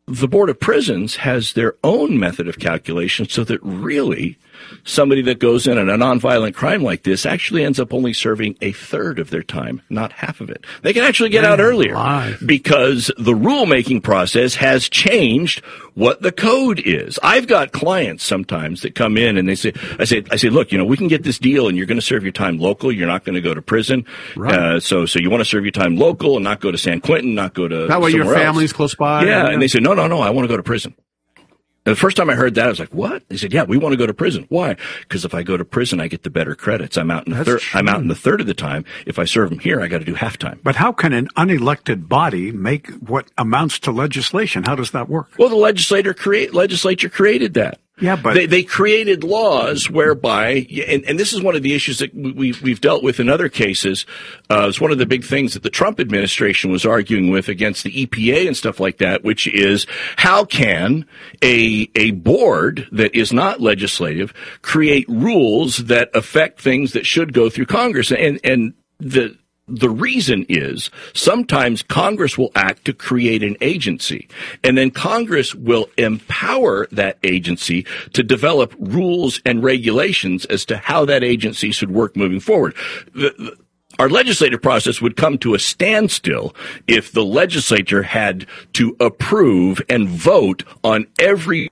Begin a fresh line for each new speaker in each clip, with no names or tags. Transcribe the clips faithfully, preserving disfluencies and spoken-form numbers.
the Board of Prisons has their own method of calculation so that really somebody that goes in on a nonviolent crime like this actually ends up only serving a third of their time, not half of it. They can actually get Man, out earlier alive. because the rulemaking process has changed what the code is. I've got clients sometimes that come in and they say, I say, I say, look, you know, we can get this deal and you're going to serve your time local. You're not going to go to prison. Right. Uh, so, so you want to serve your time local and not go to San Quentin, not go to
that way your family's
else.
close by.
Yeah. And, and they say, no, no, no, I want to go to prison. And the first time I heard that, I was like, what? They said, yeah, we want to go to prison. Why? Because if I go to prison, I get the better credits. I'm out in the third, I'm out in the third of the time. If I serve them here, I got to do half time.
But how can an unelected body make what amounts to legislation? How does that work?
Well, the legislator create, legislature created that.
Yeah, but
they, they created laws whereby, and, and this is one of the issues that we, we've dealt with in other cases. Uh, it's one of the big things that the Trump administration was arguing with against the E P A and stuff like that, which is how can a a board that is not legislative create rules that affect things that should go through Congress? And and the The reason is sometimes Congress will act to create an agency, and then Congress will empower that agency to develop rules and regulations as to how that agency should work moving forward. The, the, our legislative process would come to a standstill if the legislature had to approve and vote on every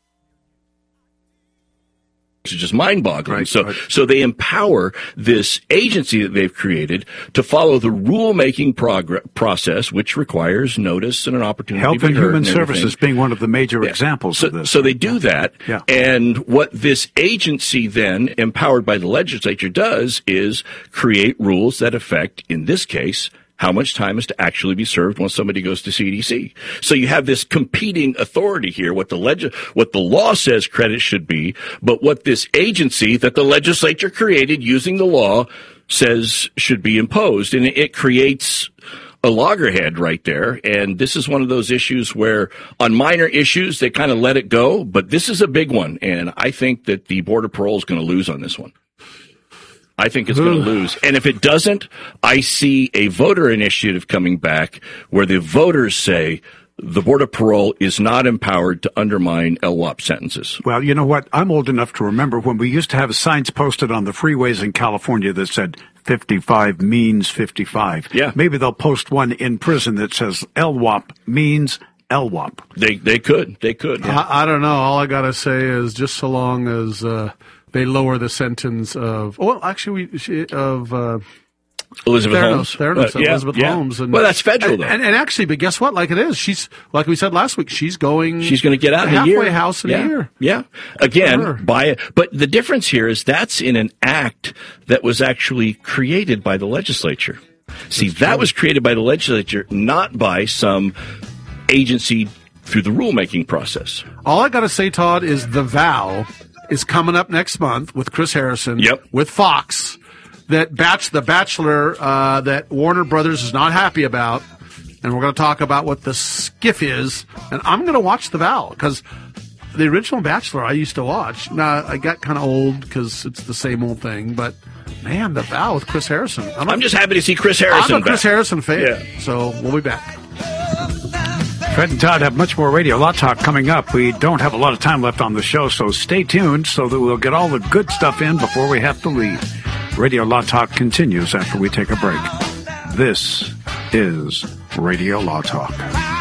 It's just mind-boggling.
Right,
so,
right.
so they empower this agency that they've created to follow the rulemaking progr- process, which requires notice and an opportunity
Health
to be
and
heard
Human
and
Services being one of the major
yeah.
examples
so,
of this.
So they do that,
yeah.
and what this agency then, empowered by the legislature, does is create rules that affect, in this case, how much time is to actually be served once somebody goes to C D C. So you have this competing authority here, what the leg- what the law says credit should be, but what this agency that the legislature created using the law says should be imposed. And it creates a loggerhead right there. And this is one of those issues where on minor issues, they kind of let it go, but this is a big one. And I think that the Board of Parole is going to lose on this one. I think it's going to lose. And if it doesn't, I see a voter initiative coming back where the voters say the Board of Parole is not empowered to undermine L W O P sentences.
Well, you know what? I'm old enough to remember when we used to have signs posted on the freeways in California that said fifty-five means fifty-five.
Yeah.
Maybe they'll post one in prison that says L W O P means L W O P.
They they could. They could. Yeah.
I, I don't know. All I got to say is just so long as uh, they lower the sentence of, well, actually, we, she, of uh,
Elizabeth
Theranos,
Holmes.
Theranos,
Uh, yeah,
Elizabeth
yeah.
Holmes. And,
well, that's federal,
and,
though.
And, and actually, but guess what? Like it is. She's, like we said last week, she's going
She's going to get out in a
halfway
year.
house in
yeah.
a year.
Yeah. Again, by it. But the difference here is that's in an act that was actually created by the legislature. See, that was created by the legislature, not by some agency through the rulemaking process.
All I got to say, Todd, is The Vow is coming up next month with Chris Harrison.
Yep.
With Fox. That batch, the Bachelor, uh, that Warner Brothers is not happy about, and we're going to talk about what the skiff is. And I'm going to watch The Vow because the original Bachelor I used to watch. Now I got kind of old because it's the same old thing, but man, The Vow with Chris Harrison. I'm,
I'm just happy to see Chris Harrison.
I'm a Chris
back.
Harrison fan,
Yeah.
so we'll be back.
Fred and Todd have much more Radio Law Talk coming up. We don't have a lot of time left on the show, so stay tuned so that we'll get all the good stuff in before we have to leave. Radio Law Talk continues after we take a break. This is Radio Law Talk.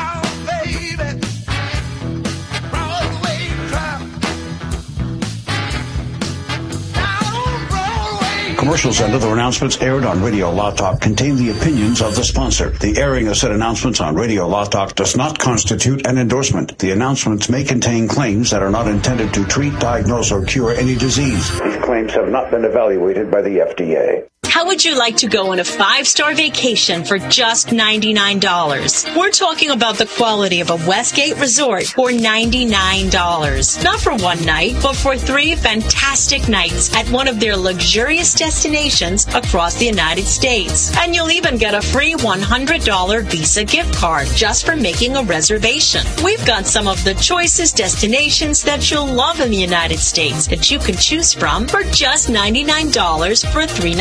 Commercials and other announcements aired on Radio Law Talk contain the opinions of the sponsor. The airing of said announcements on Radio Law Talk does not constitute an endorsement. The announcements may contain claims that are not intended to treat, diagnose, or cure any disease. These claims have not been evaluated by the F D A.
How would you like to go on a five-star vacation for just ninety-nine dollars? We're talking about the quality of a Westgate resort for ninety-nine dollars. Not for one night, but for three fantastic nights at one of their luxurious destinations across the United States. And you'll even get a free one hundred dollars Visa gift card just for making a reservation. We've got some of the choicest destinations that you'll love in the United States that you can choose from for just ninety-nine dollars for a three-night stay.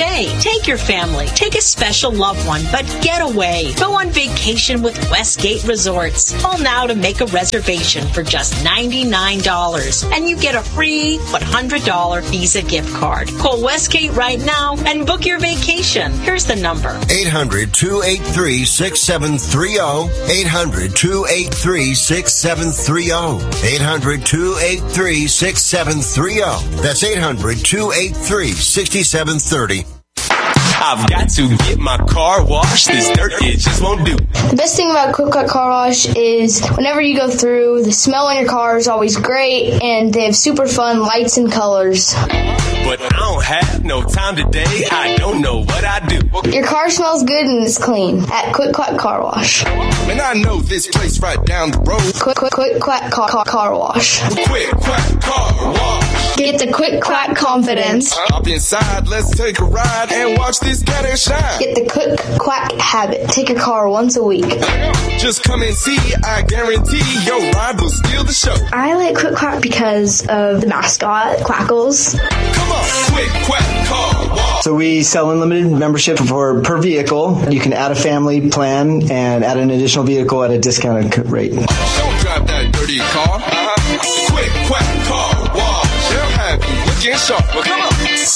stay. Take your family. Take a special loved one, but get away. Go on vacation with Westgate Resorts. Call now to make a reservation for just ninety-nine dollars, and you get a free one hundred dollars Visa gift card. Call Westgate right now and book your vacation. Here's the number.
eight hundred, two eight three, six seven three zero. eight hundred, two eight three, six seven three zero. eight hundred, two eight three, six seven three zero. That's eight hundred, two eight three, six seven three zero.
I've got to get my car washed. This dirt, it just won't do.
The best thing about Quick Quack Car Wash is whenever you go through, the smell on your car is always great, and they have super fun lights and colors.
But I don't have no time today. I don't know what I do.
Your car smells good and it's clean at Quick Quack Car Wash.
And I know this place right down the road.
Quick Quick Quick Quack Car, car, car Wash.
Quick Quack Car Wash.
Get the Quick Quack confidence.
Hop inside, let's take a ride and watch this cat shine.
Get the Quick Quack habit. Take your car once a week.
Just come and see. I guarantee your ride will steal the show.
I like Quick Quack because of the mascot, Quackles.
Come on, Quick Quack Car Wash.
So we sell unlimited membership for per vehicle. You can add a family plan and add an additional vehicle at a discounted rate.
Don't drive that dirty car. Uh-huh. Quick Quack Car Wash. They'll have you looking sharp. Well, come on.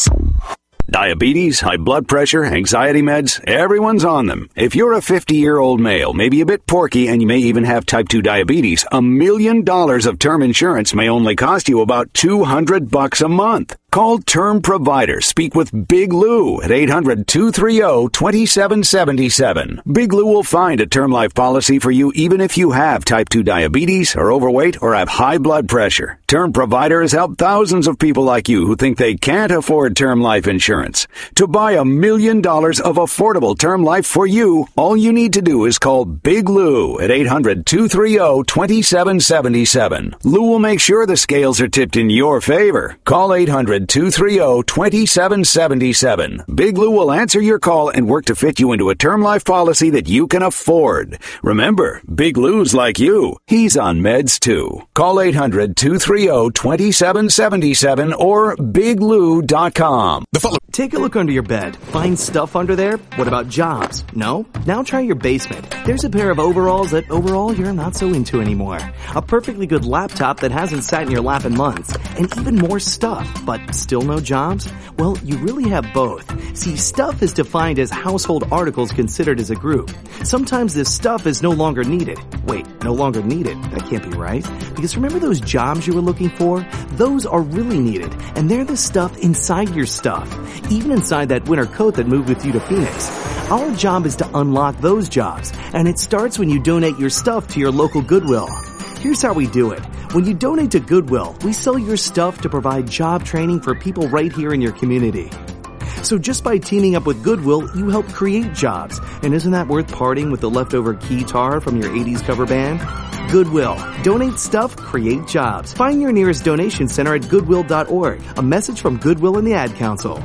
Diabetes, high blood pressure, anxiety meds, everyone's on them. If you're a fifty-year-old male, maybe a bit porky, and you may even have type two diabetes, a million dollars of term insurance may only cost you about two hundred bucks a month. Call Term Provider. Speak with Big Lou at eight hundred, two three zero, two seven seven seven. Big Lou will find a term life policy for you even if you have type two diabetes, are overweight, or have high blood pressure. Term Provider has helped thousands of people like you who think they can't afford term life insurance. To buy a million dollars of affordable term life for you, all you need to do is call Big Lou at eight hundred, two three zero, two seven seven seven. Lou will make sure the scales are tipped in your favor. Call eight hundred, two three zero, two seven seven seven. Big Lou will answer your call and work to fit you into a term life policy that you can afford. Remember, Big Lou's like you. He's on meds too. Call eight hundred, two three zero, two seven seven seven or big lou dot com.
Take a look under your bed. Find stuff under there? What about jobs? No? Now try your basement. There's a pair of overalls that overall you're not so into anymore. A perfectly good laptop that hasn't sat in your lap in months. And even more stuff, but still no jobs? Well, you really have both. See, stuff is defined as household articles considered as a group. Sometimes this stuff is no longer needed. Wait, no longer needed? That can't be right. Because remember those jobs you were looking for? Those are really needed, and they're the stuff inside your stuff. Even inside that winter coat that moved with you to Phoenix. Our job is to unlock those jobs, and it starts when you donate your stuff to your local Goodwill. Here's how we do it. When you donate to Goodwill, we sell your stuff to provide job training for people right here in your community. So just by teaming up with Goodwill, you help create jobs. And isn't that worth parting with the leftover guitar from your eighties cover band? Goodwill. Donate stuff, create jobs. Find your nearest donation center at goodwill dot org. A message from Goodwill and the Ad Council.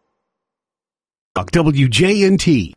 W J N T.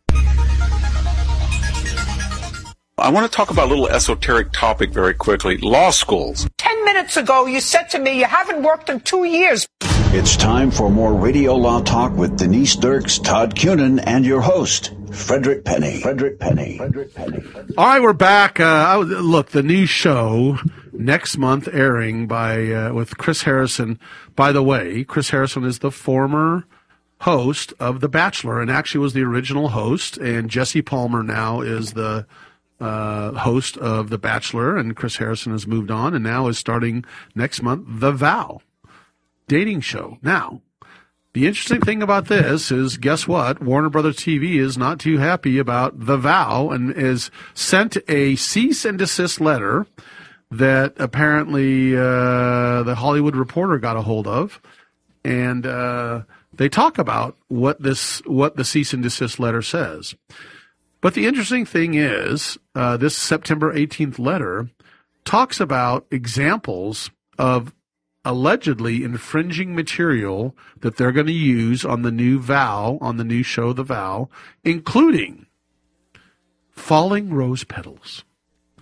I want to talk about a little esoteric topic very quickly. Law schools.
Ten minutes ago, you said to me you haven't worked in two years.
It's time for more Radio Law Talk with Denise Dirks, Todd Cunin, and your host, Frederick Penny. Frederick Penny. Frederick Penny.
All right, we're back. Uh, I, look, the new show next month airing by uh, with Chris Harrison. By the way, Chris Harrison is the former host of The Bachelor and actually was the original host, and Jesse Palmer now is the uh, host of The Bachelor, and Chris Harrison has moved on and now is starting next month The Vow dating show. Now, the interesting thing about this is, guess what? Warner Brothers T V is not too happy about The Vow and has sent a cease and desist letter that apparently uh, the Hollywood Reporter got a hold of, and uh, they talk about what this what the cease and desist letter says. But the interesting thing is, uh, this September eighteenth letter talks about examples of allegedly infringing material that they're going to use on the new Vow, on the new show The Vow, including falling rose petals.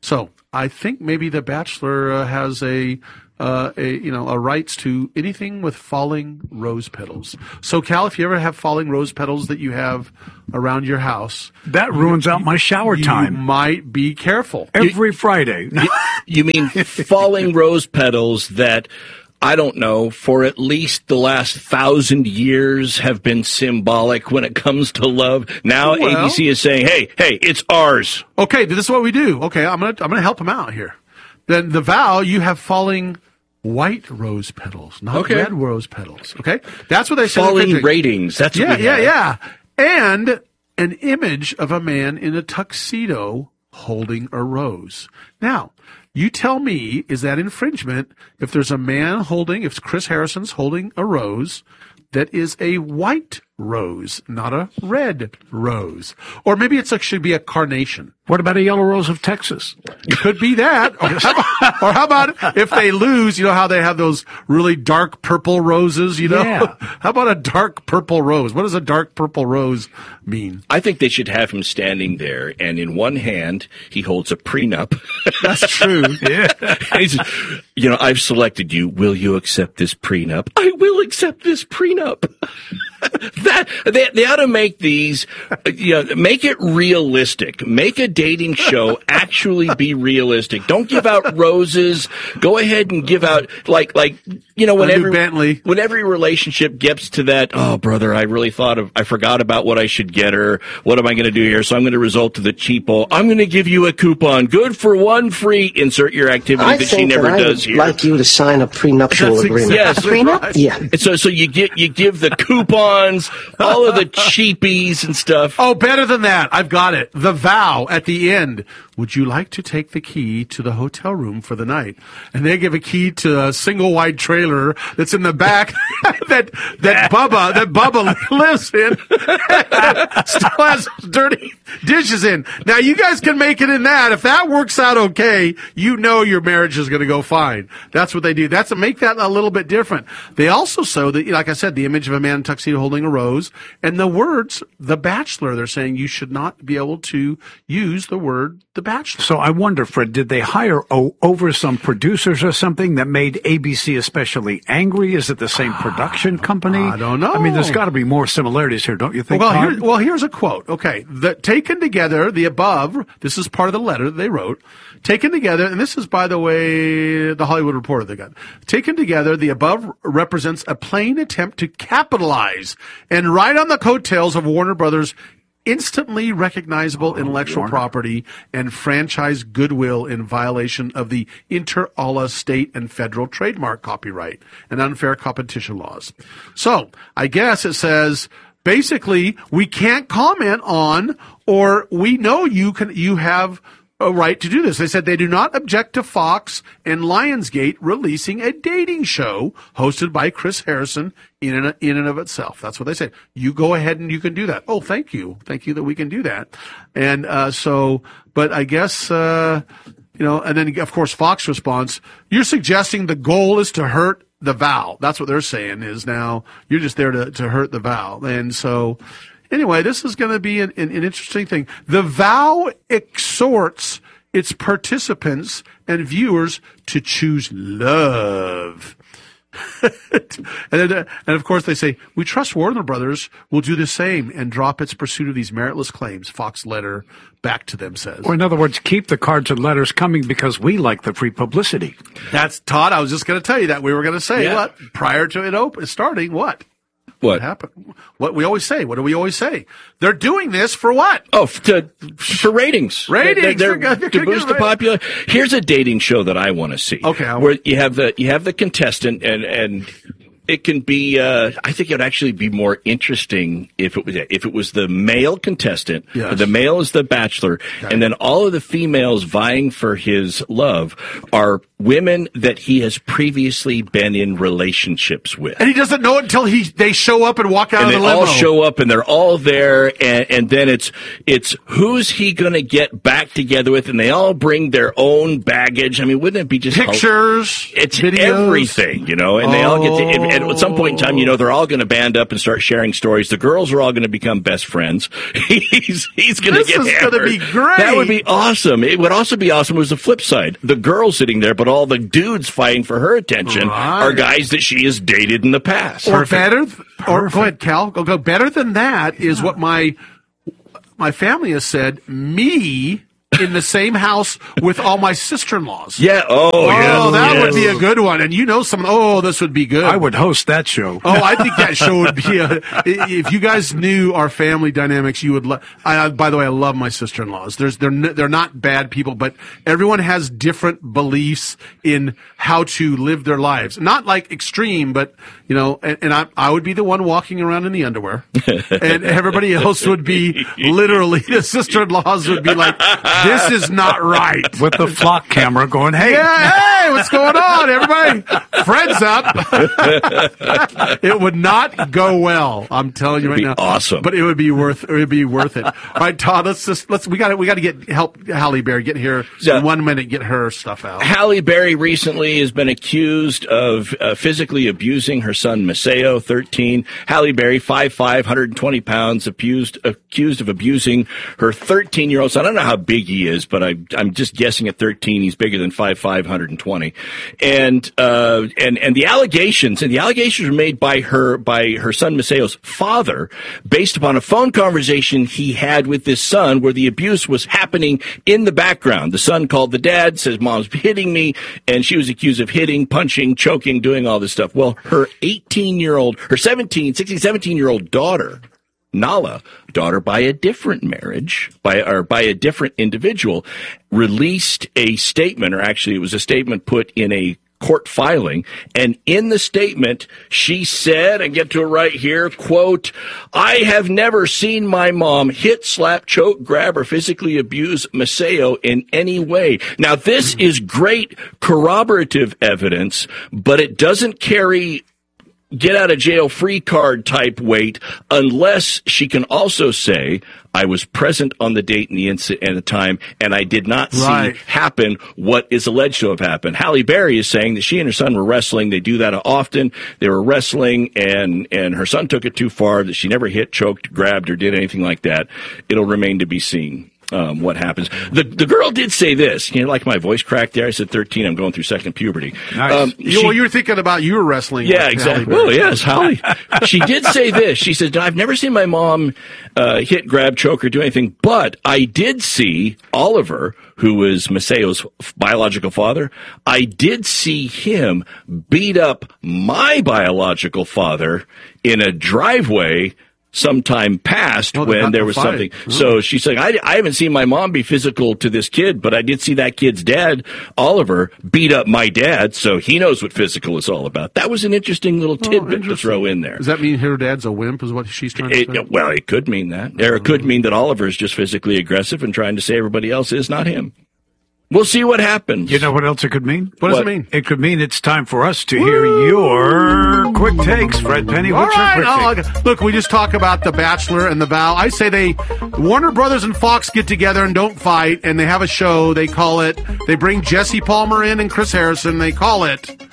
So I think maybe The Bachelor uh, has a, uh, a, you know, a rights to anything with falling rose petals. So, Cal, if you ever have falling rose petals that you have around your house,
that ruins
you,
out my shower
you
time.
You might be careful
every
you,
Friday.
you, you mean falling rose petals that, I don't know, for at least the last thousand years have been symbolic when it comes to love. Now well, A B C is saying, hey, hey, it's ours.
Okay, this is what we do. Okay, I'm going to I'm gonna help him out here. Then The Vow, you have falling white rose petals, not
okay.
red rose petals. Okay? That's what they say.
Falling ratings. That's
yeah,
what we
yeah,
have.
yeah. And an image of a man in a tuxedo holding a rose. Now, you tell me, is that infringement if there's a man holding, if Chris Harrison's holding a rose that is a white rose, not a red rose? Or maybe it's like, should be a carnation.
What about a yellow rose of Texas?
It could be that. Or how, about, or how about if they lose, you know how they have those really dark purple roses, you know?
Yeah.
How about a dark purple rose? What does a dark purple rose mean?
I think they should have him standing there, and in one hand, he holds a prenup.
That's true.
Yeah. He's, you know, I've selected you. Will you accept this prenup? I will accept this prenup. That they, they ought to make these, you know, make it realistic. Make a dating show actually be realistic. Don't give out roses. Go ahead and give out like like you know when every
Bentley.
when every relationship gets to that. Oh, brother, I really thought of. I forgot about what I should get her. What am I going to do here? So I'm going to resort to the cheapo. I'm going to give you a coupon, good for one free. Insert your activity
I
that she never
that I
does
would
here.
like you to sign a prenuptial
That's
agreement.
Yes,
a prenup?
right.
Yeah.
And so, so you get you give the coupons, all of the cheapies and stuff.
Oh, better than that. I've got it. The Vow at the end. Would you like to take the key to the hotel room for the night? And they give a key to a single wide trailer that's in the back that that Bubba that Bubba lives in. Still has dirty dishes in. Now you guys can make it in that. If that works out okay, you know your marriage is going to go fine. That's what they do. That's to make that a little bit different. They also show that, like I said, the image of a man in a tuxedo holding a rose and the words "The Bachelor." They're saying you should not be able to use the word "The Bachelor."
So I wonder, Fred, did they hire o- over some producers or something that made A B C especially angry? Is it the same production company?
I don't know.
I mean, there's got to be more similarities here, don't you think?
Well,
Todd?
here, well, here's a quote. Okay, the, taken together, the above. This is part of the letter that they wrote. Taken together, and this is, by the way, the Hollywood Reporter they got. Taken together, the above represents a plain attempt to capitalize and ride on the coattails of Warner Brothers' instantly recognizable oh, intellectual Warner. property and franchise goodwill in violation of the inter alia state and federal trademark copyright and unfair competition laws. So I guess it says basically we can't comment on, or we know you can, you have a right to do this. They said they do not object to Fox and Lionsgate releasing a dating show hosted by Chris Harrison in and, in and of itself. That's what they said. You go ahead and you can do that. Oh, thank you. Thank you that we can do that. And, uh, so, but I guess, uh, you know, and then of course Fox responds, you're suggesting the goal is to hurt the Vow. That's what they're saying is now you're just there to, to hurt the Vow. And so, anyway, this is going to be an, an, an interesting thing. The Vow exhorts its participants and viewers to choose love. and, then, uh, and of course they say, we trust Warner Brothers will do the same and drop its pursuit of these meritless claims. Fox letter back to them says.
Or in other words, keep the cards and letters coming because we like the free publicity.
That's Todd. I was just going to tell you that. We were going to say
yeah.
what prior to it open, starting what?
What?
What happened? What we always say. What do we always say? They're doing this for what?
Oh, to, for ratings.
Ratings.
They're, they're,
they're
to boost the popular. Here's a dating show that I want to see.
Okay. I'll,
where you have the you have the contestant and and. It can be. Uh, I think it would actually be more interesting if it was if it was the male contestant.
Yes.
The male is the bachelor, okay. And then all of the females vying for his love are women that he has previously been in relationships with,
and he doesn't know it until he they show up and walk out
and
of the
they
limo.
all show up and they're all there, and, and then it's it's who's he going to get back together with, and they all bring their own baggage. I mean, wouldn't it be just
pictures?
It's
videos.
everything, you know, and they
oh.
all get to. and at some point in time, you know, they're all going to band up and start sharing stories. The girls are all going to become best friends. he's he's going to get
This is
hammered.
going to be great.
That would be awesome. It would also be awesome was the flip side. The girl sitting there, but all the dudes fighting for her attention
Right.
are guys that she has dated in the past.
Or better, th- or go ahead, Cal. Go, go. Better than that is what my my family has said. Me in the same house with all my sister-in-laws.
Yeah. Oh,
Oh,
yes,
that
yes.
would be a good one. And you know some. Oh, this would be good.
I would host that show.
Oh, I think that show would be. A, if you guys knew our family dynamics, you would. Lo- I, by the way, I love my sister-in-laws. There's they're n- they're not bad people, but everyone has different beliefs in how to live their lives. Not like extreme, but you know. And, and I I would be the one walking around in the underwear, and everybody else would be literally the sister-in-laws would be like, "This is not right."
With the flock camera going, hey.
Yeah, hey, what's going on, everybody? Friends up. It would not go well. I'm telling you right
It'd
now.
be awesome.
But it would be worth. It would be worth it. All right, Todd. Let's just let's. We got to. We got to get help. Halle Berry get here
Yeah.
in one minute. Get her stuff out.
Halle Berry recently has been accused of uh, physically abusing her son Maceo, thirteen. Halle Berry, five foot five, one hundred twenty pounds, accused accused of abusing her thirteen-year-old son. I don't know how big he is, but I, I'm just guessing at thirteen, he's bigger than five foot five, one hundred twenty. And uh, and and the allegations and the allegations were made by her by her son Maceo's father, based upon a phone conversation he had with this son, where the abuse was happening in the background. The son called the dad, says, "Mom's hitting me," and she was accused of hitting, punching, choking, doing all this stuff. Well, her eighteen-year-old, her seventeen, sixteen, seventeen-year-old daughter, Nala, daughter by a different marriage, by or by a different individual, released a statement, or actually it was a statement put in a court filing, and in the statement she said, and get to it right here, quote, "I have never seen my mom hit, slap, choke, grab, or physically abuse Maceo in any way." Now, this is great corroborative evidence, but it doesn't carry get out of jail free card type weight unless she can also say, "I was present on the date and the incident and the time, and I did not see
Right.
happen what is alleged to have happened." Halle Berry is saying that she and her son were wrestling. They do that often. They were wrestling, and, and her son took it too far, that she never hit, choked, grabbed, or did anything like that. It'll remain to be seen. Um, what happens. The the girl did say this. You know, like my voice cracked there. I said thirteen. I'm going through second puberty.
Nice.
Um,
You,
she-
well, you were thinking about you were wrestling.
yeah,
with
exactly.
Halle Berry.
Well, yes, Holly. She did say this. She said, "I've never seen my mom uh, hit, grab, choke, or do anything, but I did see Oliver, who was Maceo's biological father. I did see him beat up my biological father in a driveway sometime past
Oh, they got
when there
in a
was
fight.
something."
Oh.
So she's saying, I, I haven't seen my mom be physical to this kid, but I did see that kid's dad, Oliver, beat up my dad, so he knows what physical is all about. That was an interesting little tidbit to
interesting.
throw in there.
Does that mean her dad's a wimp? Is what she's trying to
It,
say?
well, it could mean that. Or it could mean that Oliver is just physically aggressive and trying to say everybody else is, not him. We'll see what happens.
You know what else it could mean?
What does
What?
it mean?
It could mean it's time for us to hear your quick takes, Fred Penny.
All
What's
right.
your
Oh,
quick take?
look, look, we just talk about The Bachelor and The Vow. I say they, Warner Brothers and Fox get together and don't fight, and they have a show. They call it, they bring Jesse Palmer in and Chris Harrison. They call it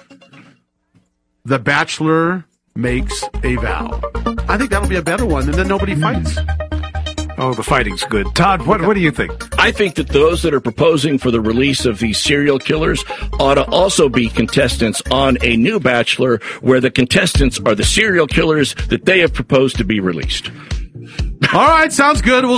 The Bachelor Makes a Vow. I think that'll be a better one, and then nobody fights.
Oh, the fighting's good. Todd, what, what do you think?
I think that those that are proposing for the release of these serial killers ought to also be contestants on a new Bachelor, where the contestants are the serial killers that they have proposed to be released.
All right, sounds good. We'll